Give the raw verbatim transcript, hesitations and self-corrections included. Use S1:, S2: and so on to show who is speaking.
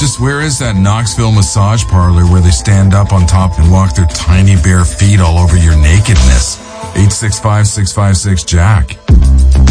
S1: Just where is that Knoxville massage parlor where they stand up on top and walk their tiny bare feet all over your nakedness? eight six five, six five six, Jack.